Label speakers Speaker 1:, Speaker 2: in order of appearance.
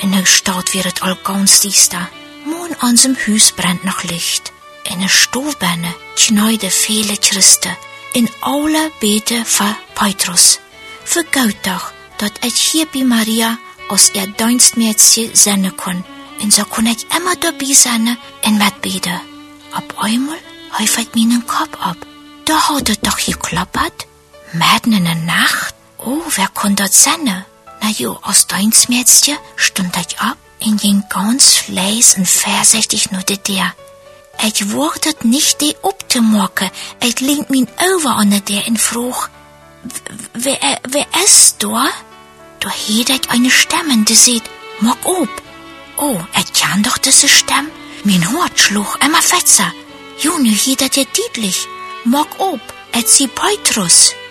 Speaker 1: En nou staat weer het al ganz diesta. Moon aan zijn huis brandt nog licht. En een stoofbenne schneide vele Christen. En alle beten voor Petrus. Voor Gouddag, dat het Schepie Maria als dienstmeidje zijn kon. En zo kon ik immer dabei zijn en met beden. Op einmal huifet mijn kop op. Da had het toch geklappert? Mitten in de nacht? Oh, wer kon dat zijn? Na jo, als dienstmeidje stond ik op en ging ganz vlees en voorzichtig naar de deur. Ik word het niet die op te maken. Ik leent mijn over aan de deur en vroeg, wer ist da? Da hielt ich eine Stimme, die sagt, mach op. Oh, ich kann doch diese Stimme. Mein Hort schlug immer fetzer. Jo, nu hielt das ja deutlich. Mach op, et sie Petrus.